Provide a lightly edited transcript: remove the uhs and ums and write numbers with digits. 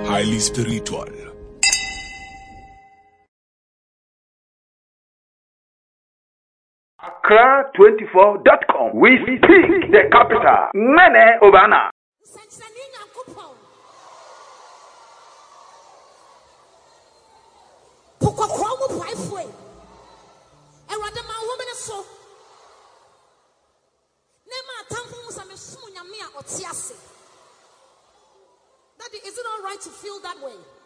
highly spiritual. Accra24.com. We speak the capital. Nene Obana. Daddy, is it all right to feel that way?